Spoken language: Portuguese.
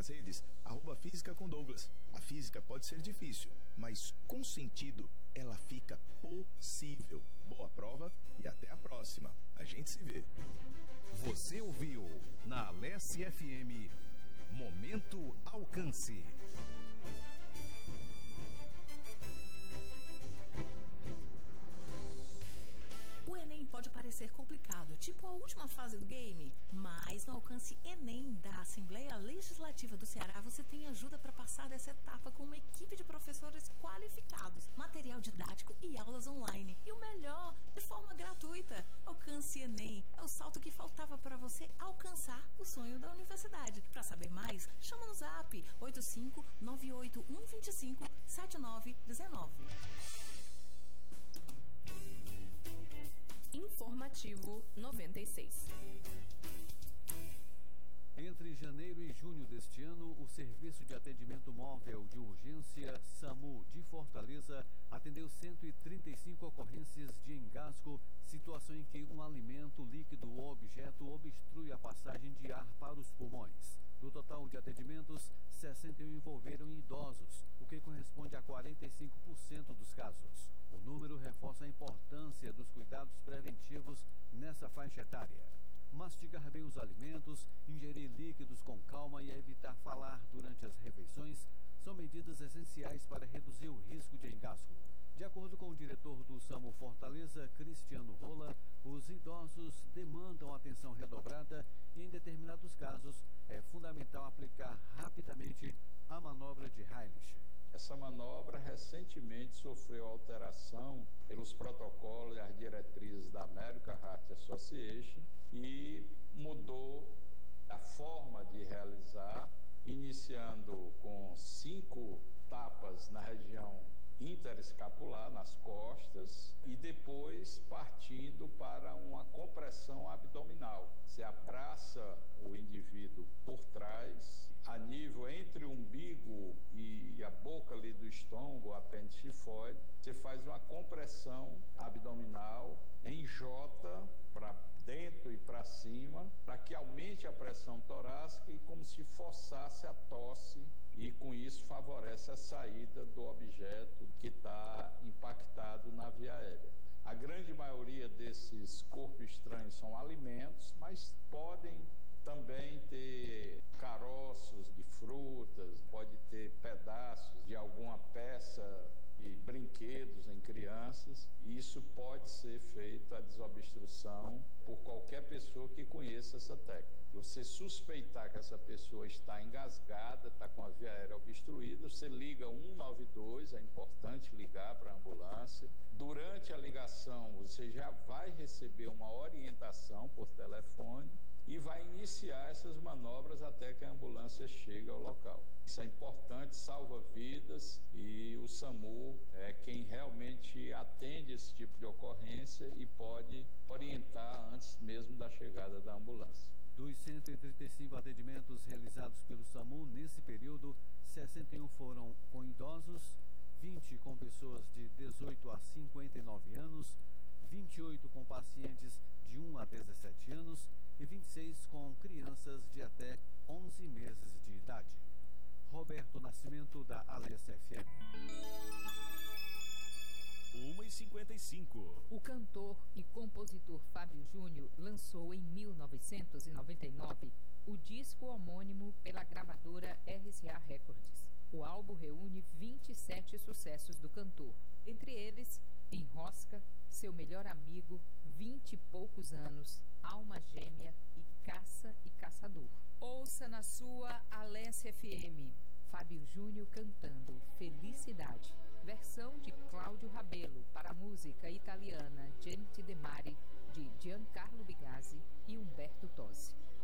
nas redes, @Física com Douglas. A física pode ser difícil, mas com sentido ela fica possível. Boa prova e até a próxima. A gente se vê. Você ouviu na Alesse FM Momento Alcance. O Enem pode parecer complicado, tipo a última fase do game, mas no Alcance Enem da Assembleia Legislativa do Ceará você tem ajuda para passar dessa etapa com uma equipe de professores qualificados, material didático e aulas online. E o melhor, de forma gratuita. Alcance Enem é o salto que faltava para você alcançar o sonho da universidade. Para saber mais, chama no zap 85981257919. Informativo 96. Entre janeiro e junho deste ano, o Serviço de Atendimento Móvel de Urgência SAMU de Fortaleza atendeu 135 ocorrências de engasgo, situação em que um alimento líquido ou objeto obstrui a passagem de ar para os pulmões. Do total de atendimentos, 61 envolveram idosos, o que corresponde a 45% dos casos. O número reforça a importância dos cuidados preventivos nessa faixa etária. Mastigar bem os alimentos, ingerir líquidos com calma e evitar falar durante as refeições são medidas essenciais para reduzir o risco de engasgo. De acordo com o diretor do SAMU Fortaleza, Cristiano Rola, os idosos demandam atenção redobrada e, em determinados casos, é fundamental aplicar rapidamente a manobra de Heilig. Essa manobra recentemente sofreu alteração pelos protocolos e as diretrizes da American Heart Association e mudou a forma de realizar, iniciando com 5 tapas na região interescapular, nas costas, e depois partindo para uma compressão abdominal. Você abraça o indivíduo por trás, a nível entre o umbigo e a boca ali do estômago, o apêndice tifoide. Você faz uma compressão abdominal em J para dentro e para cima, para que aumente a pressão torácica e como se forçasse a tosse, e com isso favorece a saída do objeto que está impactado na via aérea. A grande maioria desses corpos estranhos são alimentos, mas podem também ter caroços de frutas, pode ter pedaços de alguma peça e brinquedos em crianças, e isso pode ser feito a desobstrução por qualquer pessoa que conheça essa técnica. Você suspeitar que essa pessoa está engasgada, está com a via aérea obstruída, você liga 192, é importante ligar para a ambulância. Durante a ligação, você já vai receber uma orientação por telefone e vai iniciar essas manobras até que a ambulância chegue ao local. Isso é importante, salva vidas, e o SAMU é quem realmente atende esse tipo de ocorrência e pode orientar antes mesmo da chegada da ambulância. Dos 135 atendimentos realizados pelo SAMU nesse período, 61 foram com idosos, 20 com pessoas de 18 a 59 anos, 28 com pacientes de 1 a 17 anos e 26 com crianças de até 11 meses de idade. Roberto Nascimento, da Alesse FM. 1h55. O cantor e compositor Fábio Júnior lançou em 1999 o disco homônimo pela gravadora RCA Records. O álbum reúne 27 sucessos do cantor, entre eles Enrosca, Seu Melhor Amigo, 20 e Poucos Anos, Alma Gêmea e Caça e Caçador. Ouça na sua Alesse FM, Fábio Júnior cantando Felicidade, versão de Cláudio Rabelo para a música italiana Gente de Mare, de Giancarlo Bigazzi e Humberto Tosi.